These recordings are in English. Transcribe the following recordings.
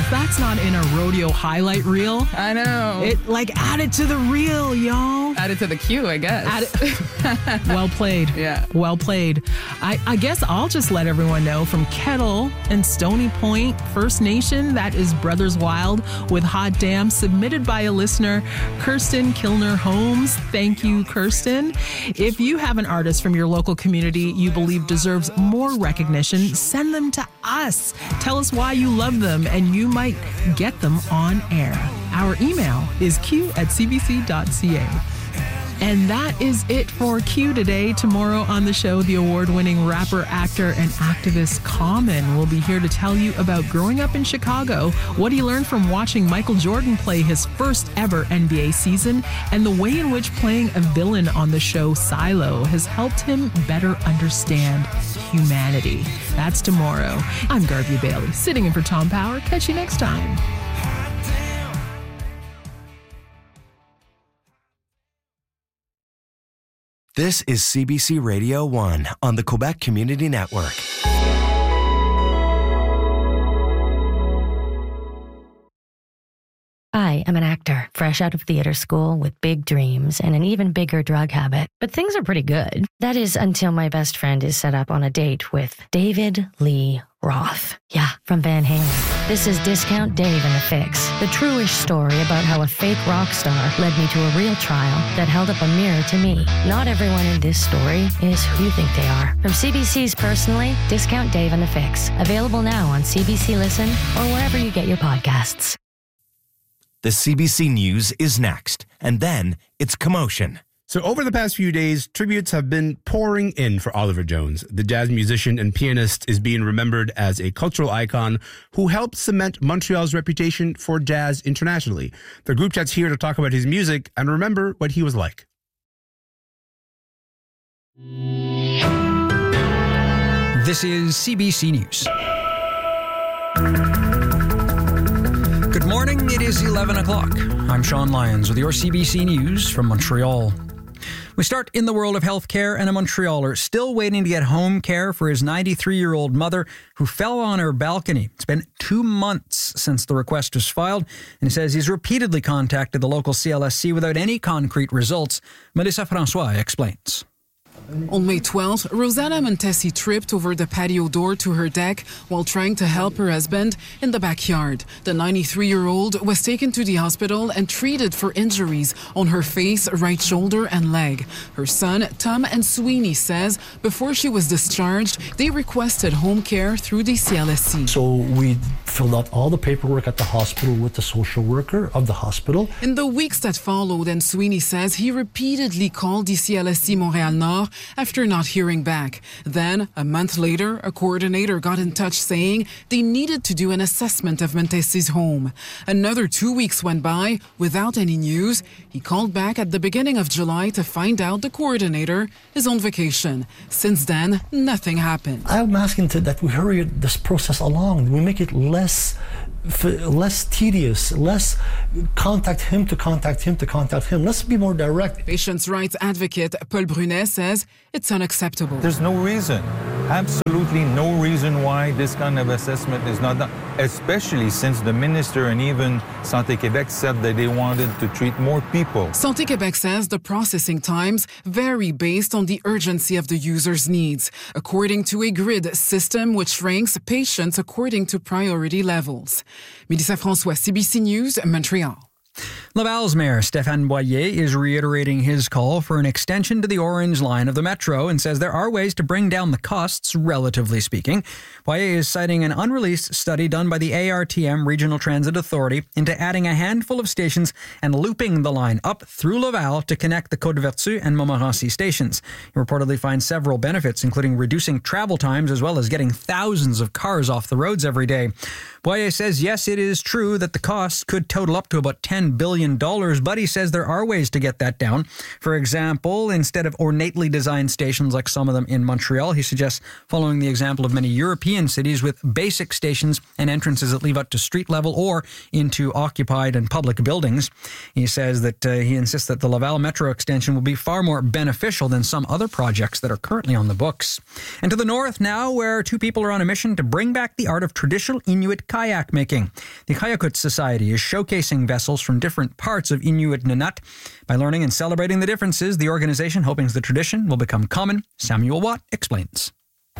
if that's not in a rodeo highlight reel, I know. Add it to the reel, y'all. Add it to the queue, I guess. Well played. Yeah. Well played. I guess I'll just let everyone know from Kettle and Stony Point First Nation, that is Brothers Wild with Hot Damn, submitted by a listener, Kirsten Kilner Holmes. Thank you, Kirsten. If you have an artist from your local community you believe deserves more recognition, send them to us. Tell us why you love them, and you might get them on air. Our email is q@cbc.ca. And that is it for Q today. Tomorrow on the show, the award-winning rapper, actor, and activist Common will be here to tell you about growing up in Chicago, what he learned from watching Michael Jordan play his first ever NBA season, and the way in which playing a villain on the show Silo has helped him better understand humanity. That's tomorrow. I'm Garvey Bailey, sitting in for Tom Power. Catch you next time. This is CBC Radio 1 on the Quebec Community Network. I am an actor, fresh out of theater school with big dreams and an even bigger drug habit. But things are pretty good. That is until my best friend is set up on a date with David Lee Roth. Yeah, from Van Halen. This is Discount Dave and the Fix, the true-ish story about how a fake rock star led me to a real trial that held up a mirror to me. Not everyone in this story is who you think they are. From CBC's Personally, Discount Dave and the Fix. Available now on CBC Listen or wherever you get your podcasts. The CBC News is next, and then it's Commotion. So over the past few days, tributes have been pouring in for Oliver Jones. The jazz musician and pianist is being remembered as a cultural icon who helped cement Montreal's reputation for jazz internationally. The group chat's here to talk about his music and remember what he was like. This is CBC News. Good morning, it is 11 o'clock. I'm Sean Lyons with your CBC News from Montreal. We start in the world of healthcare, and a Montrealer still waiting to get home care for his 93-year-old mother who fell on her balcony. It's been 2 months since the request was filed, and he says he's repeatedly contacted the local CLSC without any concrete results. Melissa Francois explains. On May 12th, Rosanna Montesi tripped over the patio door to her deck while trying to help her husband in the backyard. The 93-year-old was taken to the hospital and treated for injuries on her face, right shoulder, and leg. Her son, Tom and Sweeney, says before she was discharged, they requested home care through the CLSC. So we filled out all the paperwork at the hospital with the social worker of the hospital. In the weeks that followed, and Sweeney says he repeatedly called the CLSC Montréal-Nord after not hearing back. Then, a month later, a coordinator got in touch saying they needed to do an assessment of Montesi's home. Another 2 weeks went by without any news. He called back at the beginning of July to find out the coordinator is on vacation. Since then, nothing happened. I'm asking that we hurry this process along. We make it less tedious, less contact him to contact him to contact him. Let's be more direct. Patients' rights advocate Paul Brunet says it's unacceptable. There's no reason, absolutely no reason why this kind of assessment is not done, especially since the minister and even Santé Québec said that they wanted to treat more people. Santé Québec says the processing times vary based on the urgency of the user's needs, according to a grid system which ranks patients according to priority levels. Melissa Francois, CBC News, Montreal. Laval's Mayor Stéphane Boyer is reiterating his call for an extension to the Orange Line of the Metro and says there are ways to bring down the costs, relatively speaking. Boyer is citing an unreleased study done by the ARTM Regional Transit Authority into adding a handful of stations and looping the line up through Laval to connect the Côte-Vertu and Montmorency stations. He reportedly finds several benefits, including reducing travel times as well as getting thousands of cars off the roads every day. Boyer says, yes, it is true that the costs could total up to about $10 $7 billion, but he says there are ways to get that down. For example, instead of ornately designed stations like some of them in Montreal, he suggests following the example of many European cities with basic stations and entrances that leave out to street level or into occupied and public buildings. He says that he insists that the Laval Metro extension will be far more beneficial than some other projects that are currently on the books. And to the north now, where two people are on a mission to bring back the art of traditional Inuit kayak making. The Kayakut Society is showcasing vessels from different parts of Inuit Nanat. By learning and celebrating the differences, the organization hoping the tradition will become common. Samuel Watt explains.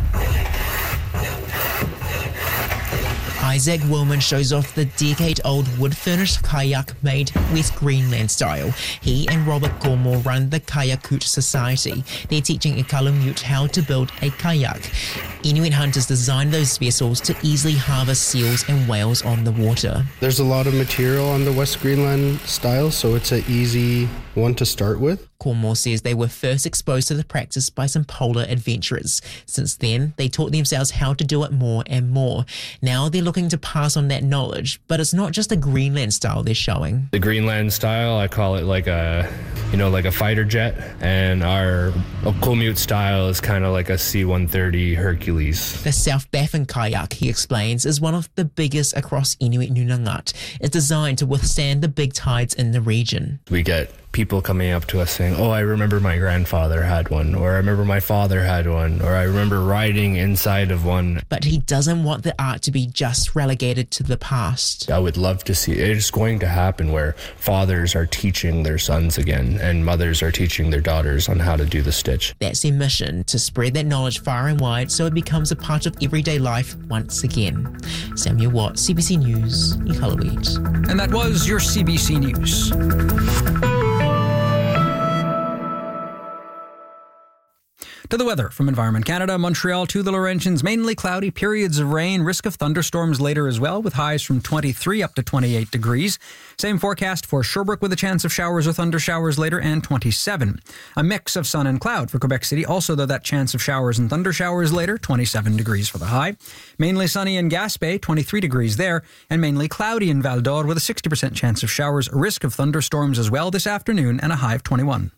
Isaac Willman shows off the decade-old wood-furnished kayak made West Greenland style. He and Robert Gormore run the Kayakut Society. They're teaching Iqaluit how to build a kayak. Inuit hunters designed those vessels to easily harvest seals and whales on the water. There's a lot of material on the West Greenland style, so it's an easy one to start with. Cornmore says they were first exposed to the practice by some polar adventurers. Since then, they taught themselves how to do it more and more. Now they're looking to pass on that knowledge, but it's not just a Greenland style they're showing. The Greenland style, I call it like a fighter jet, and our Iqaluit style is kind of like a C-130 Hercules. The South Baffin kayak, he explains, is one of the biggest across Inuit Nunangat. It's designed to withstand the big tides in the region. We get people coming up to us saying, oh, I remember my grandfather had one, or I remember my father had one, or I remember riding inside of one. But he doesn't want the art to be just relegated to the past. I would love to see it's going to happen where fathers are teaching their sons again and mothers are teaching their daughters on how to do the stitch. That's their mission, to spread that knowledge far and wide so it becomes a part of everyday life once again. Samuel Watt, CBC News, Iqaluit. And that was your CBC News. To the weather from Environment Canada, Montreal to the Laurentians, mainly cloudy, periods of rain, risk of thunderstorms later as well, with highs from 23 up to 28 degrees. Same forecast for Sherbrooke with a chance of showers or thunder showers later, and 27. A mix of sun and cloud for Quebec City, also though that chance of showers and thunder showers later, 27 degrees for the high. Mainly sunny in Gaspé, 23 degrees there, and mainly cloudy in Val d'Or with a 60% chance of showers, risk of thunderstorms as well this afternoon, and a high of 21.